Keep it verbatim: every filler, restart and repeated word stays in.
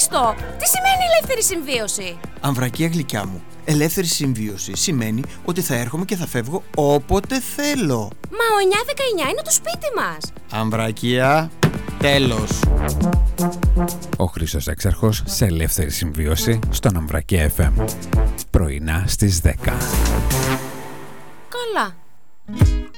αυτό. Τι σημαίνει ελεύθερη συμβίωση? Αμβρακία γλυκιά μου, ελεύθερη συμβίωση σημαίνει ότι θα έρχομαι και θα φεύγω όποτε θέλω. Μα ο εννιά δεκαεννιά είναι το σπίτι μας. Αμβρακία, τέλος. Ο Χρήστος Έξαρχος σε ελεύθερη συμβίωση στον Αμβρακία εφ εμ. Πρωινά στις δέκα. Καλά.